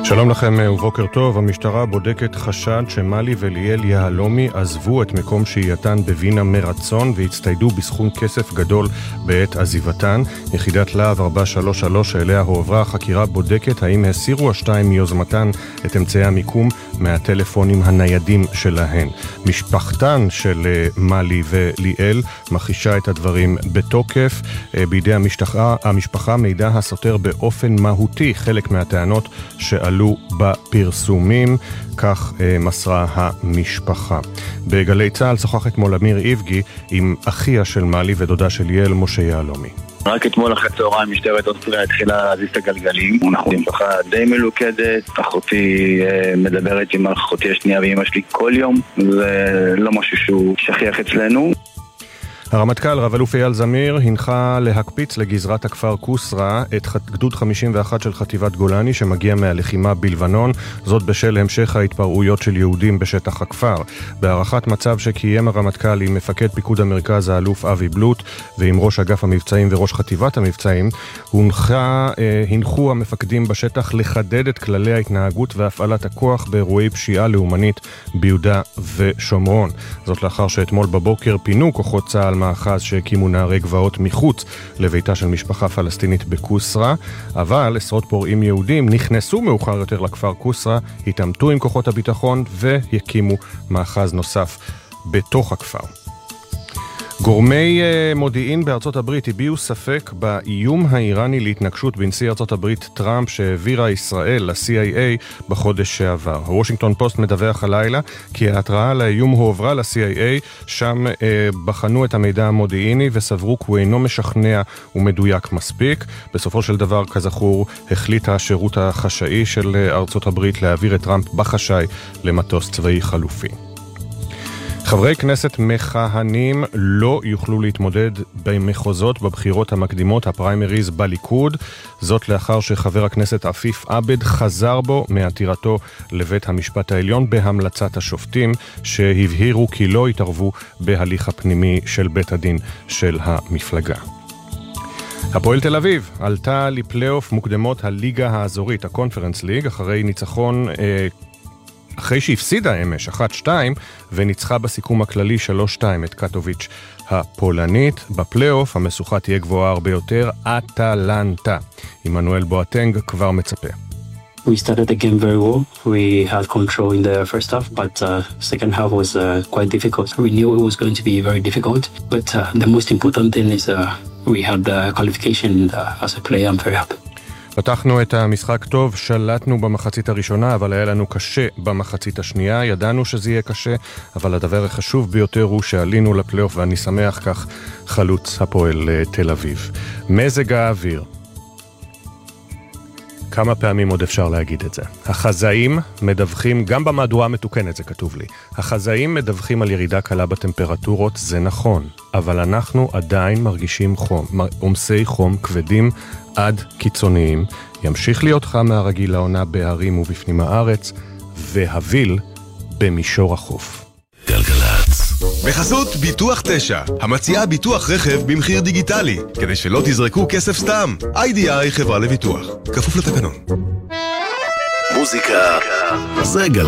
שלום לכם ובוקר טוב. המשטרה בודקת חשד שמלי וליאל יהלומי עזבו את מקום שהייתן בווינה מרצון והצטיידו בסכום כסף גדול בעת עזיבתן. יחידת להב 433 שאליה הועברה החקירה בודקת האם הסירו השתיים מיוזמתן את אמצעי המיקום מהטלפונים הניידים שלהן. משפחתן של מלי וליאל מכחישה את הדברים בתוקף. בידי המשפחה מידע הסותר באופן מהותי חלק מהטענות שעלו בפרסומים, כך מסרה המשפחה. בגלי צהל שוחח אתמול אמיר איבגי עם אחיה של מלי ודודה של ליאל, משה יהלומי. רק אתמול אחרי צהריים משטרת אוסטריה התחילה להזיז את הגלגלים. אנחנו משפחה די מלוכדת, אחותי מדברת עם אחותי השנייה ואמא שלי כל יום, זה לא משהו שהוא שכיח אצלנו. הרמטכ"ל רב אלוף אייל זמיר הנחה להקפיץ לגזרת הכפר קוסרה את גדוד 51 של חטיבת גולני שמגיע מהלחימה בלבנון, זאת בשל המשך ההתפרעויות של יהודים בשטח הכפר. בהערכת מצב שקיים הרמטכ"ל עם מפקד פיקוד המרכז האלוף אבי בלוט ועם ראש אגף המבצעים וראש חטיבת המבצעים, הנחו המפקדים בשטח לחדד את כללי ההתנהגות והפעלת הכוח באירועי פשיעה לאומנית ביהודה ושומרון. זאת לאחר שאתמול בבוקר פינו כוחות צה"ל מאחז שהקימו נערי גבעות מחוץ לביתה של משפחה פלסטינית בקוסרה, אבל עשרות פורעים יהודים נכנסו מאוחר יותר לכפר קוסרה, התעמתו עם כוחות הביטחון והקימו מאחז נוסף בתוך הכפר. גורמי מודיעין בארצות הברית הביעו ספק באיום האיראני להתנגשות בנשיא ארצות הברית טראמפ שהעבירה ישראל ל-CIA בחודש שעבר. הוושינגטון פוסט מדווח הלילה כי ההתראה על האיום הועברה ל-CIA, שם בחנו את המידע המודיעיני וסברו כי הוא אינו משכנע ומדויק מספיק. בסופו של דבר, כזכור, החליט השירות החשאי של ארצות הברית להעביר את טראמפ בחשאי למטוס צבאי חלופי. חברי כנסת מכהנים לא יוכלו להתמודד במחוזות בבחירות המקדימות, הפריימריז בליכוד, זאת לאחר שחבר הכנסת עפיף עבד חזר בו מעתירתו לבית המשפט העליון בהמלצת השופטים, שהבהירו כי לא התערבו בהליך הפנימי של בית הדין של המפלגה. הפועל תל אביב עלתה לפלייאוף מוקדמות הליגה האזורית, הקונפרנס ליג, אחרי שהפסידה אמש 1-2 וניצחה בסיכום הכללי 3-2 את קטוביץ' הפולנית. בפלייאוף המשוכה תהיה גבוהה הרבה יותר, אטלנטה. עמנואל בואטנג כבר מצפה. We started the game very well. We had control in the first half, but second half was quite difficult. We knew it was going to be very difficult, but the most important thing is we had the qualification as a player. I'm very happy. פתחנו את המשחק טוב, שלטנו במחצית הראשונה, אבל היה לנו קשה במחצית השנייה. ידענו שזה יהיה קשה, אבל הדבר החשוב ביותר הוא שעלינו לפלייאוף, ואני שמח כך, חלוץ הפועל תל אביב. מזג האוויר. כמה פעמים עוד אפשר להגיד את זה? החזאים מדווחים, גם במהדורה המתוקנת זה כתוב לי, החזאים מדווחים על ירידה קלה בטמפרטורות, זה נכון, אבל אנחנו עדיין מרגישים חום, עומסי חום כבדים עד קיצוניים. ימשיך להיות חם מהרגיל לעונה בהרים ובפנים הארץ, והביל במישור החוף. גלגלץ. בחסות ביטוח 9, המציעה ביטוח רכב במחיר דיגיטלי, כדי שלא תזרקו כסף סתם. IDI חברה לביטוח, כפוף לתקנון. מוזיקה זה גלגלץ.